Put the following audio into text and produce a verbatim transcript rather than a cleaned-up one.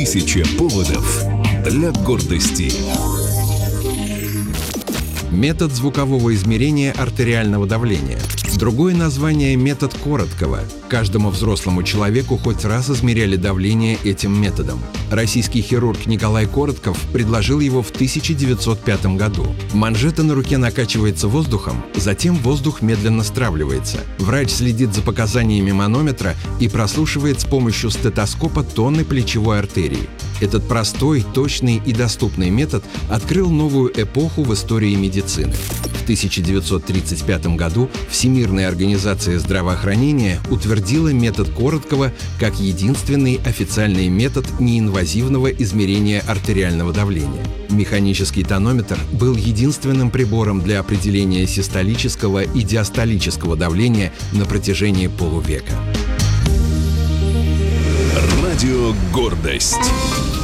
Тысяча поводов для гордости. Метод звукового измерения артериального давления. Другое название – метод Короткова. Каждому взрослому человеку хоть раз измеряли давление этим методом. Российский хирург Николай Коротков предложил его в тысяча девятьсот пятом году. Манжета на руке накачивается воздухом, затем воздух медленно стравливается. Врач следит за показаниями манометра и прослушивает с помощью стетоскопа тонны плечевой артерии. Этот простой, точный и доступный метод открыл новую эпоху в истории медицины. В тысяча девятьсот тридцать пятом году Всемирная организация здравоохранения утвердила метод Короткова как единственный официальный метод неинвазивного измерения артериального давления. Механический тонометр был единственным прибором для определения систолического и диастолического давления на протяжении полувека. Радио «Гордость».